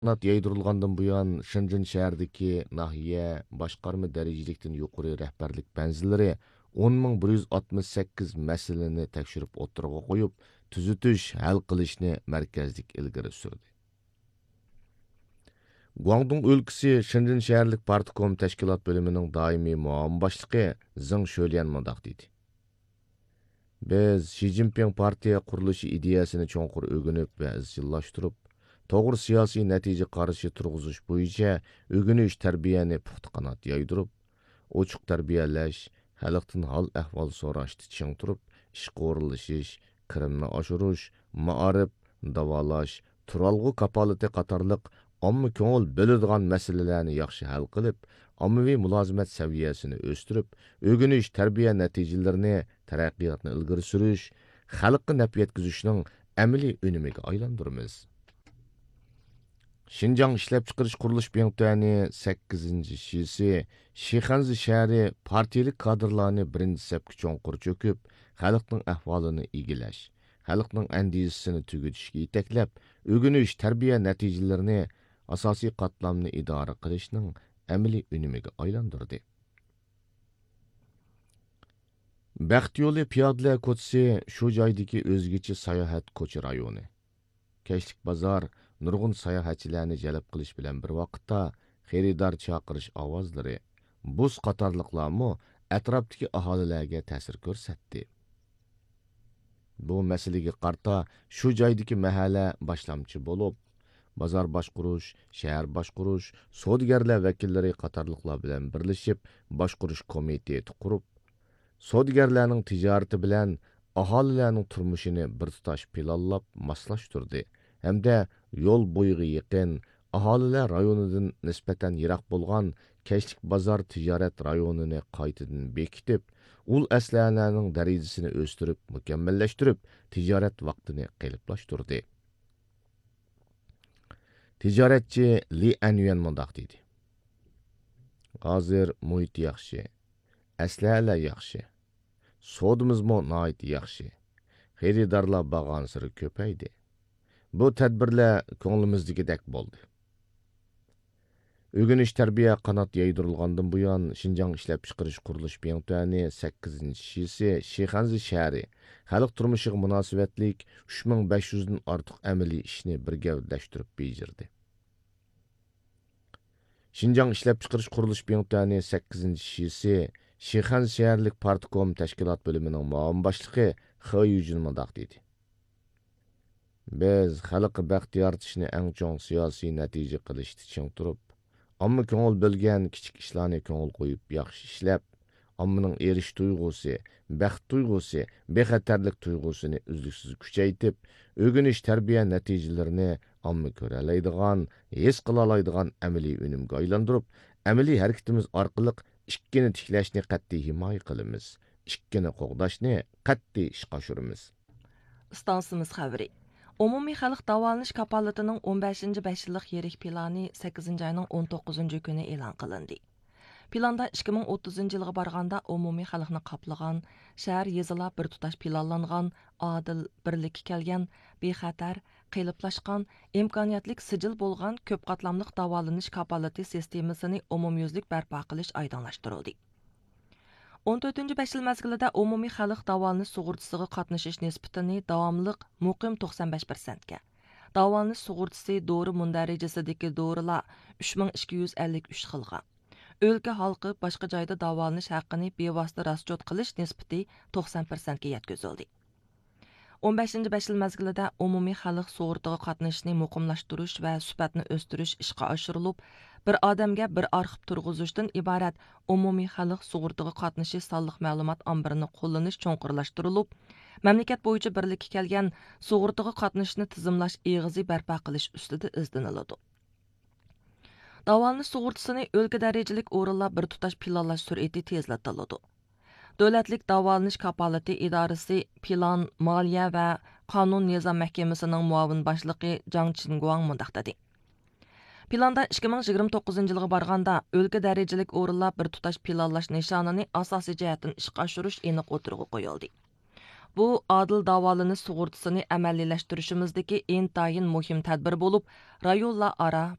Qanot yaydirilgandan buyon Shenzhen shahridagi nahiya boshqarma darajalikdan yuqori rahbarlik manzillari 10.168 masalani tekshirib o'tirg'a qo'yib, tuzitish, hal qilishni markazlik ilgari surdi. Guangdong өлкىسى Shenzhen shaharlik partkom tashkilot bo'limining doimiy muavin boshlig'i Zeng Shulian mundaq dedi. Biz Xi Jinping partiya qurilishi ideyasini cho'nqur o'rganib va izchillashtirib, to'g'ri siyosiy natija qarashi turg'izish bo'yicha o'rganish tarbiyani puxta qanot yaydirib, ochiq tarbiyalash, xalqdan hol ahvol so'rashni ching turib, ishga o'rinlashish, kirimni oshirish, ma'arif, davolash, turalg'u kapolati qatorliq omma ko'ngil bo'ladigan masalalarni yaxshi hal qilib, ommaviy mulozimat saviyasini o'stirib, o'rganish tarbiya natijalarini taraqqiyotni ilgari surish, xalqqa naf yetkazishning amaliy unimiga aylantiramiz. Şinjan İşlep Çıkarış Kuruluş Biyantüani 8. şisi Şixanzi şəhəri partiyilik kadrlarını birinci səpki çoğunqur çöküp, xalqның ahvalını igiləş, xalqның əndiyisini tügütüşki itəkləb, ögünüş tərbiyə nəticələrini asasi qatlamını idarə qilishning əmili önümüge aylandırdı. Bəxt yolu piyadələr koçisi şu joydagi özgəçi sayohat koçu rayonu. Keşlik bazar nurg'un sayohatchilarni jalb qilish bilan bir vaqtda xaridor chaqirish ovozlari, buz qatorliqlarmi atrofdagi aholilarga ta'sir ko'rsatdi. Bu masalaga qarta shu joydagi mahalla boshlamchi bo'lib, bozor boshqurish, shahar boshqurish, savdogarlar vakillari qatorliqlar bilan birlashib boshqurish komiteti qurib, savdogarlarning tijorati bilan aholilarning turmushini bir tutash planlab moslashtirdi. Hamda yo'l bo'yiga yaqin aholilar rayonidan nisbatan yiroq bo'lgan Keşlik bozor tijorat rayonini qaytadan bekitib, ul aslalarning darajasini o'stirib, mukammallashtirib, tijorat vaqtini qiliplashtirdi. Tijoratchi Li Anyuan mundaq dedi. Hozir muhit yaxshi, aslalar yaxshi, sodimizmo nihoyat yaxshi. Xaridorlar bag'on siri ko'paydi. Bu tədbirlər ko'nglimizdagidek bo'ldi. O'rganish tarbiya qanot yaydirilgandan buyon Şinjan ishlab chiqarish qurilish biyantüani 8. shisi Şixanzi shahri xalq turmushiga munosabatlik 3500 dan ortiq amaliy ishni birgavdlashtirib bejirdi. Şinjan ishlab chiqarish qurilish biyantüani 8. shisi Şixanzi shaharlik partkom tashkilot bo'limining muavin boshlig'i He Yujin mundaq dedi. Biz xalqqa baxt yaratishni eng cho'ng siyosiy natija qilishni ching turib, omma ko'ngil bo'lgan kichik ishlarni ko'ngil qo'yib yaxshi ishlab, ommaning erish tuyg'usi, baxt tuyg'usi, bexatarlik tuyg'usini uzluksiz kuchaytib, o'rganish tarbiya natijalarini omma ko'ra oladigan, his qila oladigan amaliy unumga aylantirib, amaliy harakatimiz orqali ikkini tiklashni qat'iy himoya qilamiz, ikkini qo'g'dashni qat'iy ishga oshiramiz. Stansimiz xabari. Umumiy xalq davolanish kapolatining 15-5 yillik yirik plani 8 ayning 19 kuni e'lon qilindi. Planda 2030 yilga borganda umumiy xalqni qoplagan, shahar yezilar bir tutash planlangan, adil, birlikka kelgan, bexatar, qiliplashgan, imkoniyatlik sijil bo'lgan ko'p qatlamliq davolanish kapolati sistemasini umumyuzlik barpo qilish oydinlashtirildi. 14-5 yil mezgilida umumiy xalq davolanish sug'urtasiga qatnashish nisbatini davomliq muqim 95% ga. Davolanish sug'urtasi dori mundarejasidagi dorilar 3253 xilga. O'lka xalqi boshqa joyda davolanish haqqini bevosita rasjot qilish nisbati 90% ga yetkazildi. 15-5 yil mezgilida umumiy xalq sug'urtaga qatnashishni muqimlashtirish va sifatni o'stirish ishga oshirilib, bir odamga bir arxiv turg'izishdan iborat umumiy xalq sug'urtaga qatnashish sonliq ma'lumot ombirini qo'llanish cho'nqurlashtirilib, mamlakat bo'yicha birlikka kelgan sug'urtaga qatnashishni tizimlash eg'izi barpo qilish ustida izlaniladi. Davolanish sug'urtasini o'lka darajalik o'rinlar bir tutash planlash sur'ati tezlatiladi. Davlatlik davolanish kapolati idorasi plan, moliya va qonun nizom mahkamasining muavin boshlig'i Jang Chinguang mundaq dedi. Planda 2029 yilga borganda o'lka darajalik o'rinlar bir tutash planlash nishonini asosiy jihatdan ishga oshirish aniq o'tirg'i qo'yildi. Bu adil davolanish sug'urtasini amaliyləştirishimizdagi intayin muhim tədbir bo'lib, rayonlar ara